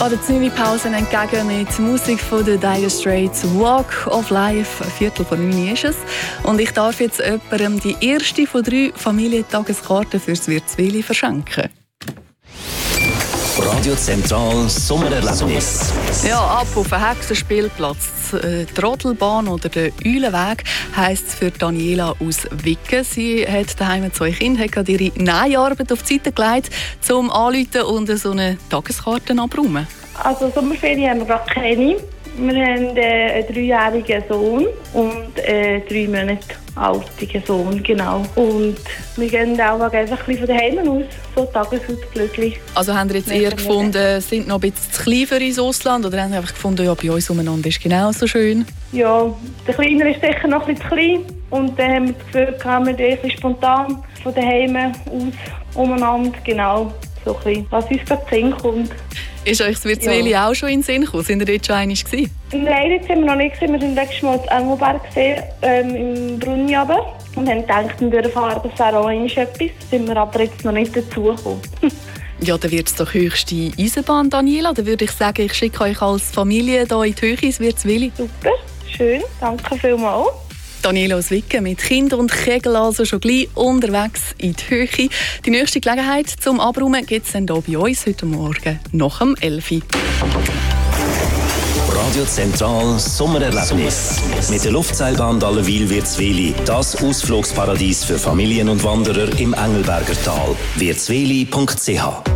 An der Züni-Pause entgegen mit Musik von den Dire Straits. Walk of Life, 8:45 ist es. Und ich darf jetzt jemandem die erste von 3 Familientageskarten fürs Wirtswili verschenken. Radio Zentral Sommererlebnis. Ja, ab auf den Hexenspielplatz, die Rodelbahn oder den Eulenweg heisst es für Daniela aus Wicken. Sie hat daheim 2 Kinder, hat gerade ihre Näharbeit auf die Seite gelegt, um anzurufen und so eine Tageskarte abzuräumen. Also Sommerferien haben wir gerade keine. Wir haben einen 3-jährigen Sohn und einen 3 Monate alten Sohn, genau. Und wir gehen auch einfach ein bisschen von daheim aus, so Tagesausflüge. Also haben Sie jetzt eher gefunden, sind noch ein bisschen zu klein für ins Ausland, oder haben Sie einfach gefunden, ja, bei uns umeinander ist genauso schön? Ja, der Kleine ist sicher noch ein bisschen zu klein. Und dann haben wir das Gefühl, wir ein bisschen spontan von daheim aus umeinander, genau. So ein bisschen, was uns gerade in den Sinn kommt. Ist euch das Wirtswili auch schon in den Sinn gekommen? Sind ihr dort schon einmal gewesen? Nein, jetzt sind wir noch nicht gewesen. Wir sind letztes Mal in Engelberg gesehen, im Brunni runter. Und haben gedacht, wir würden fahren, das wäre auch etwas. Sind wir aber jetzt noch nicht dazugekommen. Ja, dann wird es doch höchste Eisenbahn, Daniela. Dann würde ich sagen, ich schicke euch als Familie hier in die Höhe ins Wirtswili. Super, schön, danke vielmals. Daniela aus Wicken mit Kind und Kegel also schon gleich unterwegs in die Höhe. Die nächste Gelegenheit zum Abräumen gibt es dann hier bei uns heute Morgen nach dem 11 Uhr. Radio Zentral Sommererlebnis. Mit der Luftseilbahn Dallenwil-Wirtswili. Das Ausflugsparadies für Familien und Wanderer im Engelberger Tal. wirtswili.ch